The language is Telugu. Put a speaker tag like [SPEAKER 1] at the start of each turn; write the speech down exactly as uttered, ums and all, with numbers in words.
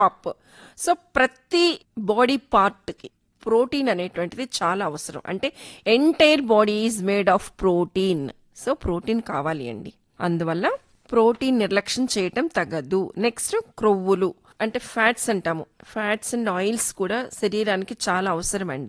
[SPEAKER 1] టాప్. సో ప్రతి బాడీ పార్ట్కి ప్రోటీన్ అనేటువంటిది చాలా అవసరం. అంటే entire body is made of protein. So protein కావాలి అండి. అందువల్ల ప్రోటీన్ నిర్లక్ష్యం చేయటం తగదు. నెక్స్ట్ క్రొవ్వులు అంటే ఫ్యాట్స్ అంటాము. ఫ్యాట్స్ అండ్ ఆయిల్స్ కూడా శరీరానికి చాలా అవసరం అండి.